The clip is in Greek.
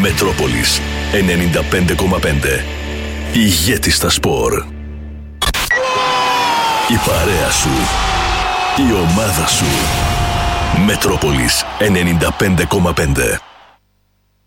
Μετρόπολης 95,5. Ηγέτης στα σπορ. Η παρέα σου. Η ομάδα σου. Μετρόπολης 95,5.